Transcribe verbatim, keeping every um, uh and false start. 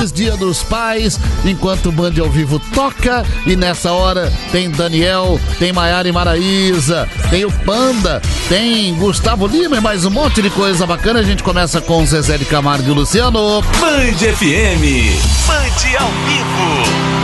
Feliz Dia dos Pais, enquanto o Band ao Vivo toca. E nessa hora tem Daniel, tem Maiara e Maraísa, tem o Panda, tem Gustavo Lima e mais um monte de coisa bacana. A gente começa com Zezé de Camargo e Luciano. Band F M, Band ao Vivo.